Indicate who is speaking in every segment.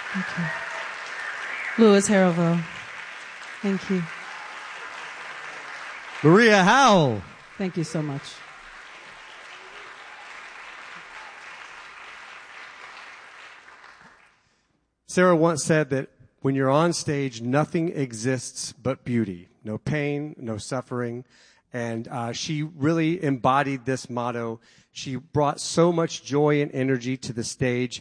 Speaker 1: Thank you. Louis Harivo. Thank you.
Speaker 2: Maria Howell.
Speaker 1: Thank you so much.
Speaker 2: Sarah once said that when you're on stage, nothing exists but beauty. No pain, no suffering. And she really embodied this motto. She brought so much joy and energy to the stage.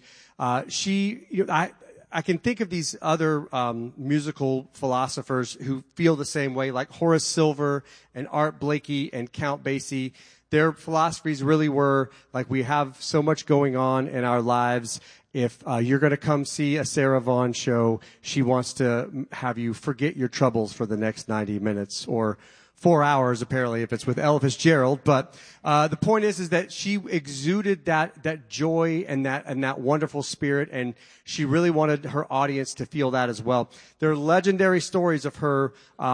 Speaker 2: I can think of these other musical philosophers who feel the same way, like Horace Silver and Art Blakey and Count Basie. Their philosophies really were like, we have so much going on in our lives. If you're going to come see a Sarah Vaughan show, she wants to have you forget your troubles for the next 90 minutes or 4 hours, apparently, if it's with Ella Fitzgerald. But the point is that she exuded that joy and that wonderful spirit, and she really wanted her audience to feel that as well. There are legendary stories of her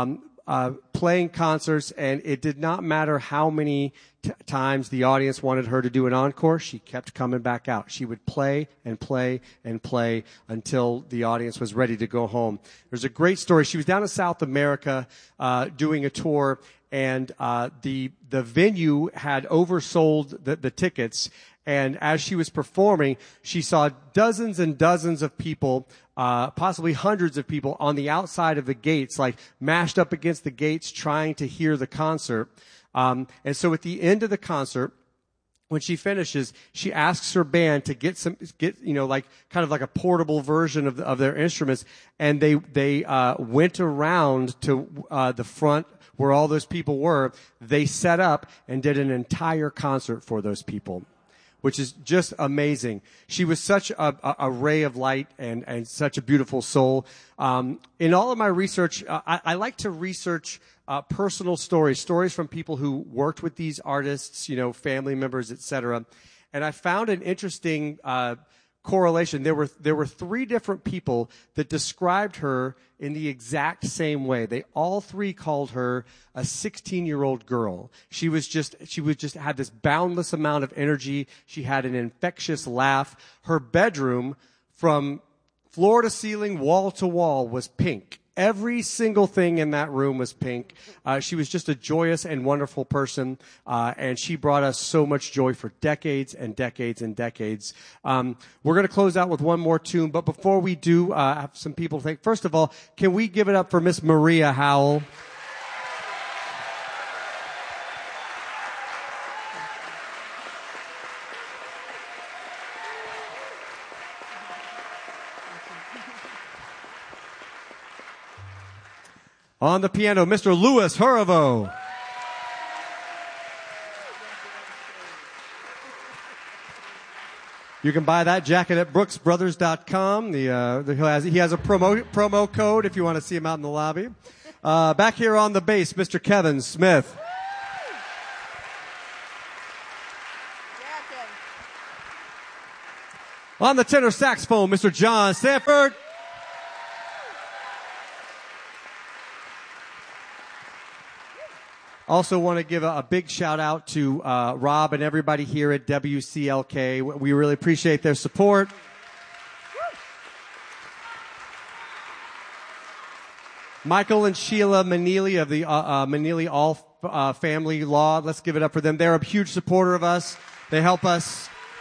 Speaker 2: playing concerts, and it did not matter how many times the audience wanted her to do an encore. She kept coming back out. She would play and play and play until the audience was ready to go home. There's a great story. She was down in South America doing a tour, and the venue had oversold the tickets. And as she was performing, she saw dozens and dozens of people, possibly hundreds of people on the outside of the gates, like mashed up against the gates trying to hear the concert. And so at the end of the concert, when she finishes, she asks her band to get like kind of like a portable version of their instruments. And they went around to the front where all those people were. They set up and did an entire concert for those people, which is just amazing. She was such a ray of light and such a beautiful soul. In all of my research, I like to research personal stories from people who worked with these artists, family members, etc. And I found an interesting correlation. There were 3 different people that described her in the exact same way. They all 3 called her a 16-year-old girl. She just had this boundless amount of energy. She had an infectious laugh. Her bedroom, from floor to ceiling, wall to wall, was pink. Every single thing in that room was pink. She was just a joyous and wonderful person, and she brought us so much joy for decades and decades and decades. We're going to close out with one more tune, but before we do, I have some people to thank. First of all, can we give it up for Miss Maria Howell? On the piano, Mr. Louis Harivo. You can buy that jacket at brooksbrothers.com. He has a promo code if you want to see him out in the lobby. Back here on the bass, Mr. Kevin Smith. On the tenor saxophone, Mr. John Sanford. Also want to give a big shout out to Rob and everybody here at WCLK. We really appreciate their support. Michael and Sheila Manili of the Manili All Family Law. Let's give it up for them. They're a huge supporter of us. They help us